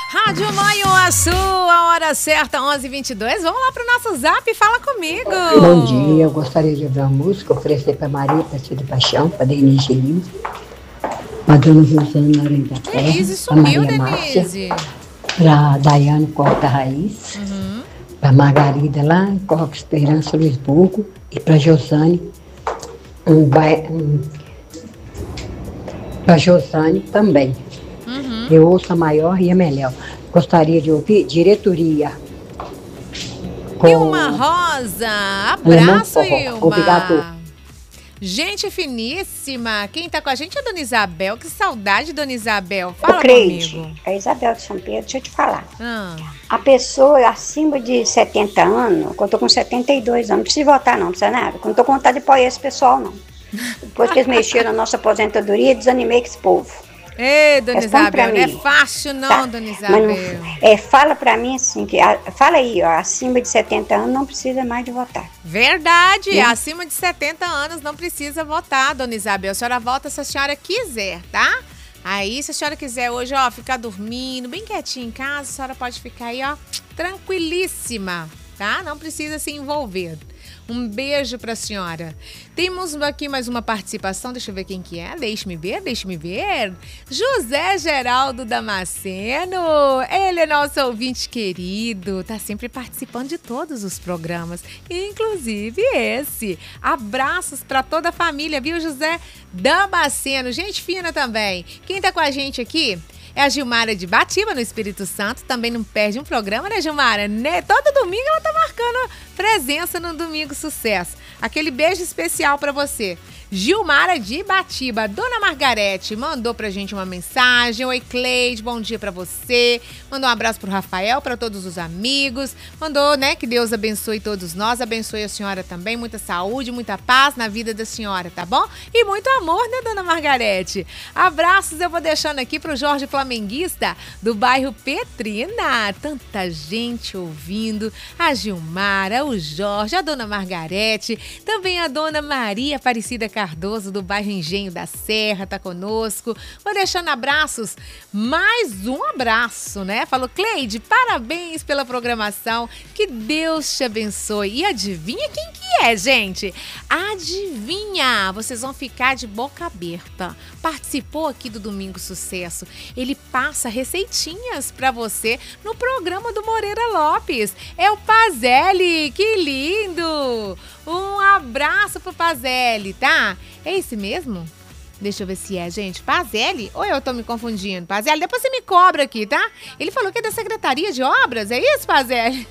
Rádio Manhuaçu, a hora certa, 11h22. Vamos lá pro nosso zap, fala comigo. Bom dia, eu gostaria de ouvir uma música, oferecer para Maria Aparecida Paixão, para Denise Lins, para Dona Rosana Naranjo da Terra, Denise para sumiu, Maria Denise. Márcia, para Daiane Corta Raiz, para Margarida lá em Corpo Esperança, Luisburgo, e para Josane, para Josane também. Eu ouço a maior e a melhor. Gostaria de ouvir Diretoria. Ilma Rosa, abraço, Ilma. Obrigado. Gente finíssima, quem tá com a gente é a Dona Isabel, que saudade, Dona Isabel, fala Cleide, comigo. é Isabel de São Pedro, deixa eu te falar. Ah. A pessoa acima de 70 anos, quando eu tô com 72 anos, não precisa votar não, precisa nada. Quando eu tô com vontade de apoiar esse pessoal, não. Depois que eles mexeram na nossa aposentadoria, desanimei com esse povo. Ei, Dona Isabel, não é mim. fácil não, Tá? Dona Mas Isabel. não, fala pra mim assim, fala aí, ó, acima de 70 anos não precisa mais de votar. Verdade, acima de 70 anos não precisa votar, Dona Isabel. A senhora vota se a senhora quiser, tá? Aí, se a senhora quiser hoje, ó, ficar dormindo, bem quietinha em casa, a senhora pode ficar aí, ó, tranquilíssima, tá? Não precisa se envolver. Um beijo pra senhora. Temos aqui mais uma participação, deixa eu ver quem que é. Deixe-me ver. José Geraldo Damasceno. Ele é nosso ouvinte querido, tá sempre participando de todos os programas, inclusive esse. Abraços pra toda a família, viu, José Damasceno? Gente fina também. Quem tá com a gente aqui é a Gilmara de Batiba, no Espírito Santo. Também não perde um programa, né, Gilmara? Todo domingo ela tá marcando presença no Domingo Sucesso. Aquele beijo especial pra você. Gilmara de Batiba. Dona Margarete mandou pra gente uma mensagem. Oi, Cleide, bom dia pra você. Mandou um abraço pro Rafael, pra todos os amigos. Mandou, né, que Deus abençoe todos nós. Abençoe a senhora também. Muita saúde, muita paz na vida da senhora, tá bom? E muito amor, né, Dona Margarete? Abraços eu vou deixando aqui pro Jorge Flamenguista, do bairro Petrina. Tanta gente ouvindo. A Gilmara, o Jorge, a Dona Margarete, também a Dona Maria Aparecida Cardoso, do bairro Engenho da Serra, tá conosco. Vou deixando abraços, mais um abraço, né? Falou, Cleide, parabéns pela programação, que Deus te abençoe. E adivinha quem que é, gente? Adivinha, vocês vão ficar de boca aberta. Participou aqui do Domingo Sucesso. Ele passa receitinhas pra você no programa do Moreira Lopes. É o Pazelli, que lindo! Um abraço pro Pazelli, tá? É esse mesmo? Deixa eu ver se é, gente. Pazelli? Ou eu tô me confundindo? Pazelli, depois você me cobra aqui, tá? Ele falou que é da Secretaria de Obras, é isso, Pazelli?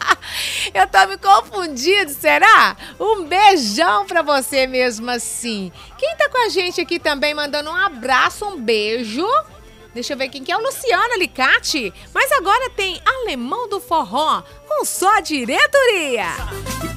Eu tô me confundindo, será? Um beijão pra você mesmo assim. Quem tá com a gente aqui também mandando um abraço, um beijo? Deixa eu ver quem que é, o Luciano Alicate. Mas agora tem Alemão do Forró, com só diretoria.